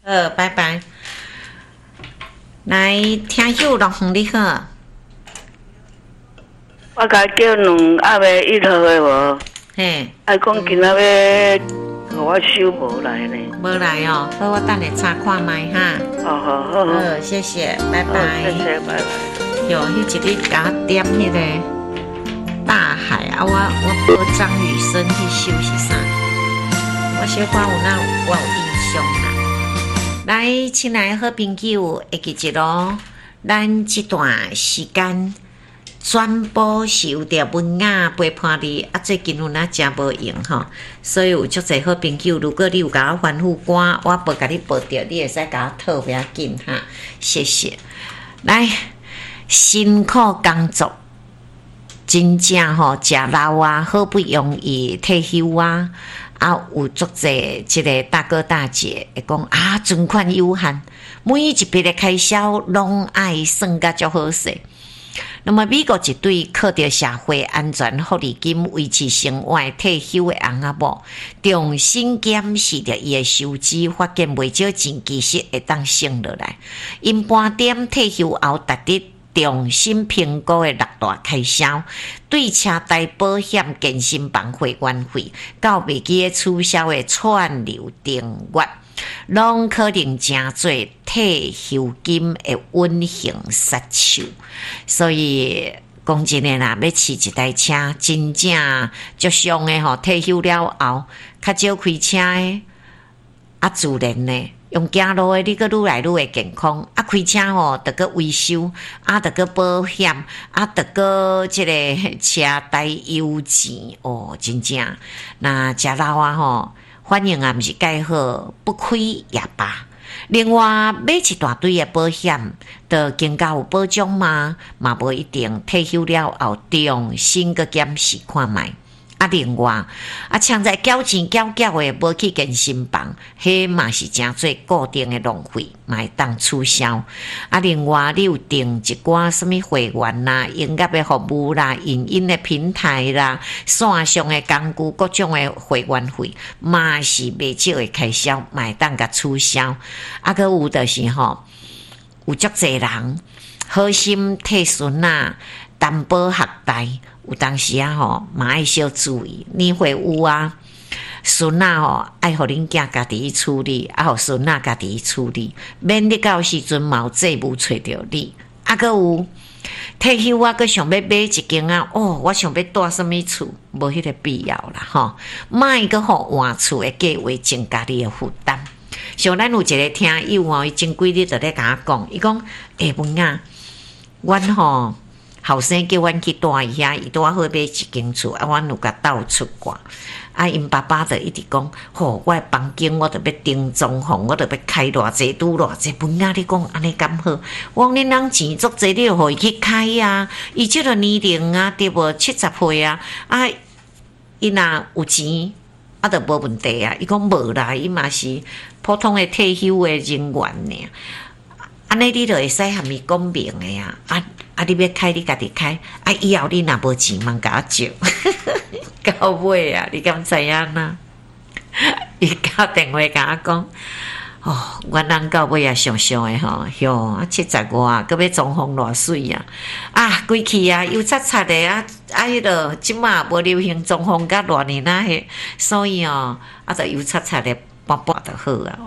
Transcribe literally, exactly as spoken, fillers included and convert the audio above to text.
呃，拜拜。来听友龙凤你好， 我甲叫两暗暝一号的无， 嘿， 爱讲今仔要互我收无来呢。 无来哦，好，我等下查看卖哈。 好好好好， 好，谢谢，拜好拜。 谢谢，拜拜。 哟，迄一日甲我点迄个大海啊，我我播张雨生去休息啥？我小可有那我有印象啦。来，亲爱的好朋友，会记一咯。咱这段时间全部是有着文雅陪伴你，啊，最近有哪真无用吼，所以有足侪好朋友，如果你有甲我吩咐歌，我无甲你报着，你会使甲我讨不要紧哈，谢谢。来，辛苦工作，真正吼食老啊，好不容易退休啊。啊，有足侪即个大哥大姐会讲啊，存款有限，每一笔的开销拢爱算甲足好势。那么美国一对靠着社会安全福利金维持生活退休的翁仔某，重新检视着伊的收支，发现袂少钱其实会当省落来。因盘点退休后值得重新评估的六大开销，对车贷保险、健身房会员费，到未记的取消的串流订阅，拢可能真做退休金的隐形杀手。所以讲真诶啦，要饲一台车，真正足伤诶吼。退休了后，较少开车诶，啊自然呢。用走路的，你个愈来愈会健康。啊，开车吼，得个维修，啊，得个保险，啊，得个即个车贷油钱哦，真正。那食老啊吼，反正也毋是介好，不亏也罢。另外，买一大堆的保险，就更加有保障吗？嘛无一定。退休了后，重新个检视看卖。啊，另外啊，常在缴钱缴缴的，无去健身房，迄嘛是真做固定的浪费，嘛会当取消。啊，另外你有订一寡什么会员啦、音乐的服务啦、影音的平台啦、线上的工具各种的会员费，嘛是袂少的开销，嘛会当甲取消。啊，佮有就是吼，有足侪人好心替孙啊担保学贷。有当时啊吼，嘛爱小注意，你会有啊，孙仔吼爱互恁囝家己处理，啊，互孙仔家己处理，免你到时阵嘛有债务找着你。啊，佮有退休啊，佮想要买一间啊，哦，我想要住什么厝，无迄个必要啦吼，莫佮互换厝的计划增加你的负担。像咱有一个听友哦，伊前几日就咧甲我讲，伊讲诶，文啊，阮吼。后生叫阮去住伊遐，伊拄啊好买一间厝，啊，阮有甲斗出挂。啊，因爸爸就一直讲，吼、哦，我的房间我着要订装潢，我着要开偌济拄偌济。本啊，你讲安尼敢好？我讲恁人钱足济，你着互伊去开啊。伊即个年龄啊，对无七十岁啊，啊，伊若有钱，啊，着无问题啊。伊讲无啦，伊嘛是普通的退休的人员尔。安尼你着会使含伊讲明诶啊，啊啊！你要开你家己开，啊以后你若无钱，茫甲我借，到尾啊，你敢知影呐？伊打电话甲我讲，哦，阮人到尾啊上上诶吼，哟啊七十外，搁要装潢偌水啊！啊，规气啊油擦擦诶啊，啊迄落即马无流行装潢甲偌年啊迄，所以哦，啊着油擦擦诶，半半就好啊。